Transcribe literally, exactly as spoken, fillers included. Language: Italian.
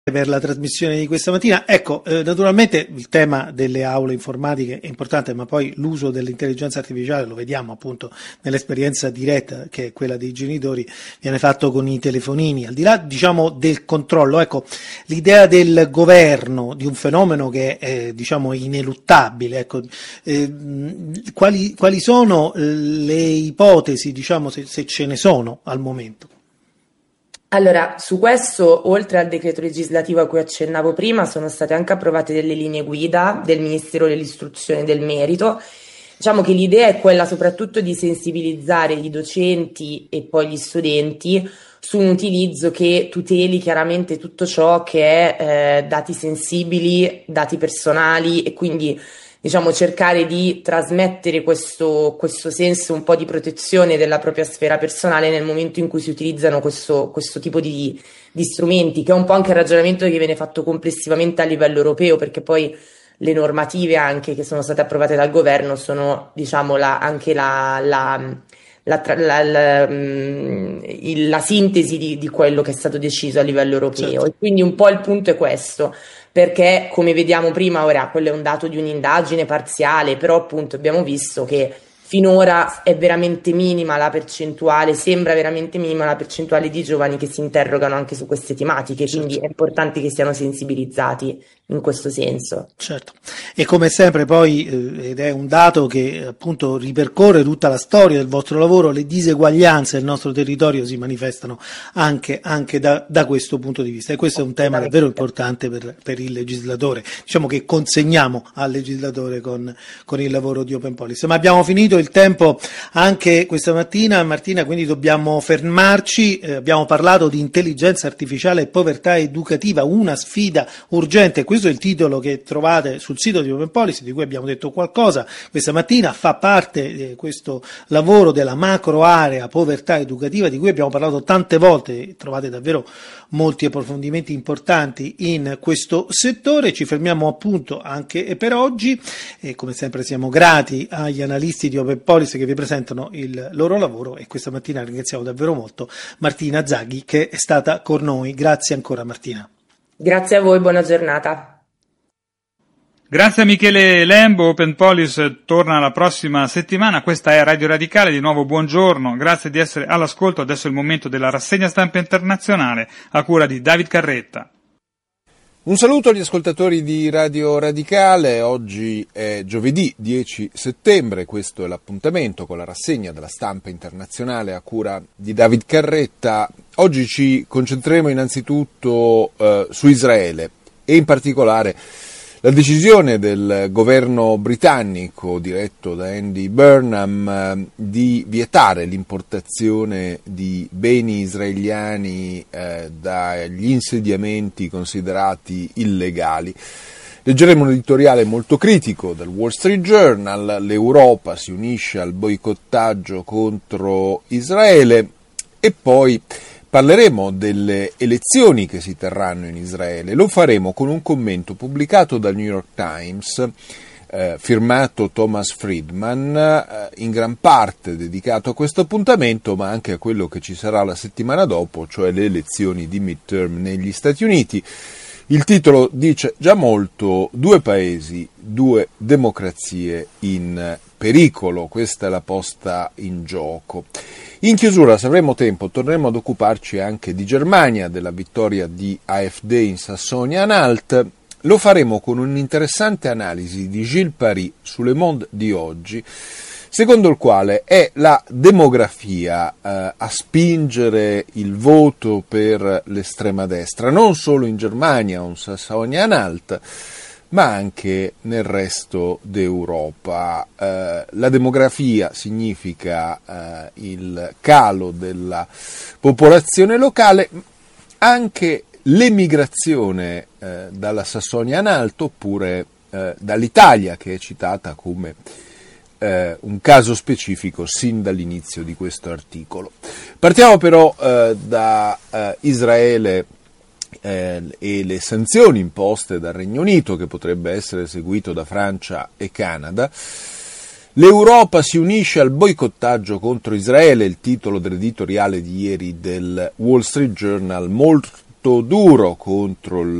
per la trasmissione di questa mattina. Ecco, eh, naturalmente il tema delle aule informatiche è importante, ma poi l'uso dell'intelligenza artificiale, lo vediamo appunto nell'esperienza diretta che è quella dei genitori, viene fatto con i telefonini. Al di là, diciamo, del controllo, ecco, l'idea del governo di un fenomeno che è, eh, diciamo, ineluttabile, ecco, eh, quali, quali sono le ipotesi, diciamo, se, se ce ne sono al momento? Allora, su questo, oltre al decreto legislativo a cui accennavo prima, sono state anche approvate delle linee guida del Ministero dell'Istruzione e del Merito. Diciamo che l'idea è quella soprattutto di sensibilizzare i docenti e poi gli studenti su un utilizzo che tuteli chiaramente tutto ciò che è eh, dati sensibili, dati personali, e quindi diciamo cercare di trasmettere questo, questo senso un po' di protezione della propria sfera personale nel momento in cui si utilizzano questo, questo tipo di, di strumenti, che è un po' anche il ragionamento che viene fatto complessivamente a livello europeo, perché poi le normative anche che sono state approvate dal governo sono, diciamo, la, anche la, la, la, la, la, il, la sintesi di, di quello che è stato deciso a livello europeo. Certo. E quindi un po' il punto è questo, perché come vediamo prima, ora quello è un dato di un'indagine parziale, però appunto abbiamo visto che finora è veramente minima la percentuale, sembra veramente minima la percentuale di giovani che si interrogano anche su queste tematiche, quindi certo, è importante che siano sensibilizzati in questo senso. Certo, e come sempre poi, eh, ed è un dato che appunto ripercorre tutta la storia del vostro lavoro, le diseguaglianze del nostro territorio si manifestano anche, anche da, da questo punto di vista, e questo è un tema davvero importante per, per il legislatore, diciamo che consegniamo al legislatore con, con il lavoro di Open Policy. Ma abbiamo finito il tempo anche questa mattina, Martina, quindi dobbiamo fermarci. Eh, abbiamo parlato di intelligenza artificiale e povertà educativa, una sfida urgente. Questo è il titolo che trovate sul sito di Open Policy, di cui abbiamo detto qualcosa questa mattina. Fa parte di questo lavoro della macro area povertà educativa, di cui abbiamo parlato tante volte. Trovate davvero molti approfondimenti importanti in questo settore. Ci fermiamo appunto anche per oggi, e come sempre siamo grati agli analisti di Open Policy che vi presentano il loro lavoro, e questa mattina ringraziamo davvero molto Martina Zaghi che è stata con noi. Grazie ancora, Martina. Grazie a voi, buona giornata. Grazie a Michele Lembo. Open Policy torna la prossima settimana. Questa è Radio Radicale, di nuovo buongiorno, grazie di essere all'ascolto. Adesso è il momento della rassegna stampa internazionale a cura di David Carretta. Un saluto agli ascoltatori di Radio Radicale. Oggi è giovedì dieci settembre, questo è l'appuntamento con la rassegna della stampa internazionale a cura di David Carretta. Oggi ci concentreremo innanzitutto eh, su Israele e in particolare la decisione del governo britannico diretto da Andy Burnham eh, di vietare l'importazione di beni israeliani eh, dagli insediamenti considerati illegali. Leggeremo un editoriale molto critico dal Wall Street Journal. L'Europa si unisce al boicottaggio contro Israele, e poi parleremo delle elezioni che si terranno in Israele. Lo faremo con un commento pubblicato dal New York Times, eh, firmato Thomas Friedman, eh, in gran parte dedicato a questo appuntamento, ma anche a quello che ci sarà la settimana dopo, cioè le elezioni di midterm negli Stati Uniti. Il titolo dice già molto: due paesi, due democrazie in pericolo. Questa è la posta in gioco. In chiusura, se avremo tempo, torneremo ad occuparci anche di Germania, della vittoria di AfD in Sassonia-Anhalt. Lo faremo con un'interessante analisi di Gilles Paris su Le Monde di oggi, secondo il quale è la demografia eh, a spingere il voto per l'estrema destra, non solo in Germania o in Sassonia-Anhalt, ma anche nel resto d'Europa. Eh, la demografia significa eh, il calo della popolazione locale, anche l'emigrazione eh, dalla Sassonia-Anhalt oppure eh, dall'Italia, che è citata come eh, un caso specifico sin dall'inizio di questo articolo. Partiamo però eh, da eh, Israele Eh, e le sanzioni imposte dal Regno Unito, che potrebbe essere seguito da Francia e Canada. L'Europa si unisce al boicottaggio contro Israele, il titolo dell'editoriale di ieri del Wall Street Journal, molto molto duro contro il